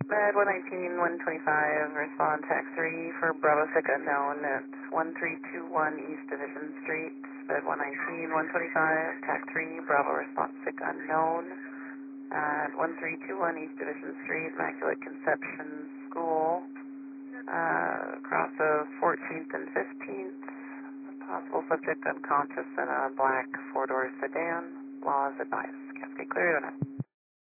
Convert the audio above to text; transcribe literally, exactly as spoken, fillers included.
Med one nineteen, one twenty-five, respond tax three for Bravo Sick Unknown at one three two one East Division Street. Med one nineteen, one twenty-five, tax three, Bravo response Sick Unknown at one three two one East Division Street, Immaculate Conception School, uh, across of fourteenth and fifteenth. Possible subject unconscious in a black four-door sedan. Law is advised. Cascade clear, don't know.